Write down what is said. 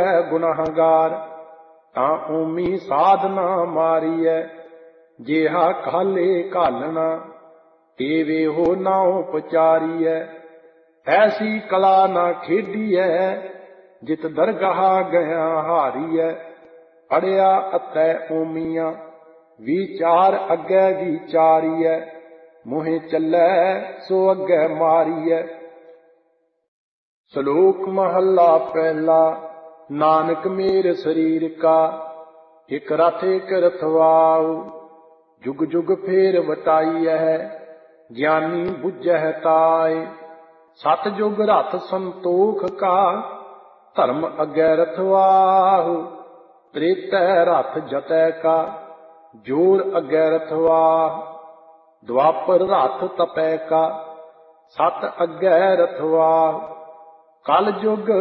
गुनाहगार। तां ऊमी साधना मारीਐ, जेहा काले घालना, तेवे हो नाउ पचारीਐ। ऐसी कला ना खेडीਐ, जित दरगाह गया हारीਐ। पढ़िया अतै ऊमिया, विचार अगै विचारीਐ। मुहे चलै सो अगै मारीਐ। श्लोक महला पहला। नानक मेर शरीर का, एक रथ एक रथवाऊ। जुग जुग फेर वटाईਐ, ज्ञानी बुझै ताय। सतजुग रथ संतोख का, धर्म अगै रथवाहु। त्रेतै रथ जतै का, जोर अगै रथवाह। द्वापर रथ तपै का, सत अगै रथवाह। कल जुग